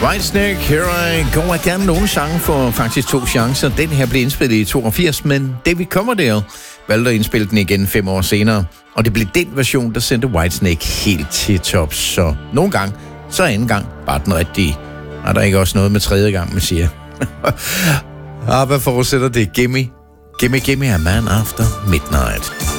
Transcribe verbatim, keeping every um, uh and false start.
Whitesnake, Here I Go Again. Nogle sange får faktisk to chancer. Den her blev indspillet i toogfirs, men David Coverdale valgte at indspille den igen fem år senere. Og det blev den version, der sendte Whitesnake helt til tops. Så nogle gange, så anden gang bare den rigtige. Er der ikke også noget med tredje gang, man siger? Ah, hvad forudsætter det? Gimme, gimme, gimme a man after midnight.